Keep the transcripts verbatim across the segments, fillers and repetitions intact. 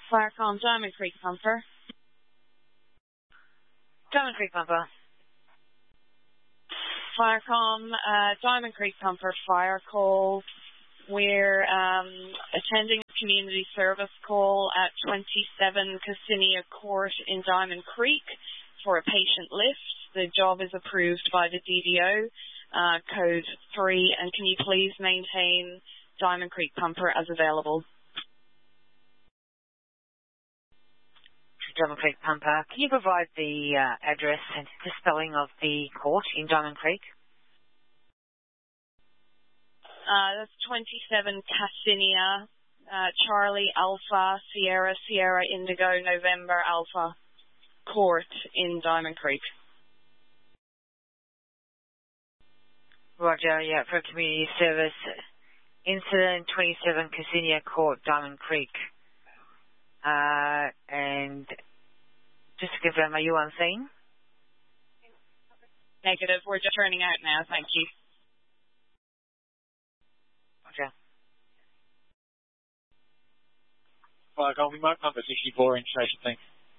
Firecom, Diamond Creek Pumper. Diamond Creek Pumper. Firecom, uh, Diamond Creek Pumper fire call. We're um, attending a community service call at twenty-seven Cassinia Court in Diamond Creek for a patient lift. The job is approved by the D D O, uh, code three, and can you please maintain Diamond Creek Pumper as available? Diamond Creek Pumper. Can you provide the uh, address and the spelling of the court in Diamond Creek? Uh, that's twenty-seven Cassinia, uh, Charlie Alpha, Sierra, Sierra Indigo, November Alpha, Court in Diamond Creek. Roger, yeah, for community service. Incident twenty-seven Cassinia Court, Diamond Creek. Uh, and just to confirm, are you on scene? Negative. We're just turning out now. Thank you. Roger. Fire call, we might pump at sixty-four inch station, thanks.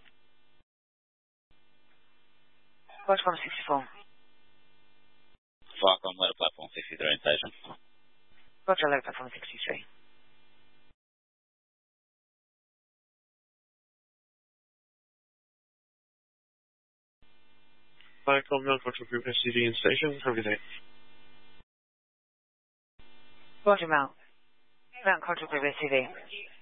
Platform sixty-four. Fire call, letter platform sixty-three in station. Roger, letter platform sixty-three. Firecom, non-control group S C V in station. Have a good day. Roger, Mount. Mount Control Group S C V.